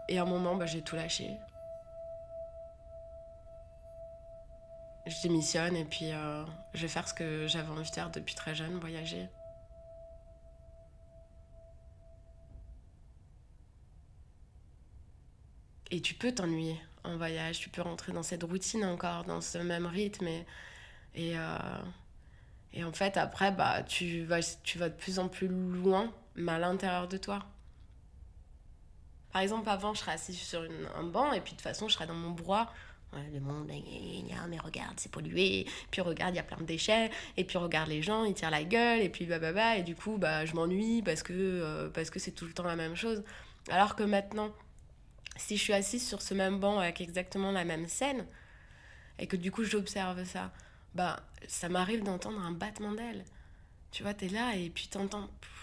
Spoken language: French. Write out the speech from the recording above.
Et à un moment, j'ai tout lâché. Je démissionne et puis je vais faire ce que j'avais envie de faire depuis très jeune, voyager. Et tu peux t'ennuyer en voyage, tu peux rentrer dans cette routine encore, dans ce même rythme. Et, euh, et en fait, après, tu vas de plus en plus loin, mais à l'intérieur de toi. Par exemple, avant, je serais assise sur un banc et puis de toute façon, je serais dans mon brouhaha. Ouais, le monde, mais regarde, c'est pollué. Puis regarde, il y a plein de déchets. Et puis regarde les gens, ils tirent la gueule. Et puis bah. Et du coup, je m'ennuie parce que c'est tout le temps la même chose. Alors que maintenant, si je suis assise sur ce même banc avec exactement la même scène, et que du coup j'observe ça, ça m'arrive d'entendre un battement d'ailes. Tu vois, t'es là et puis t'entends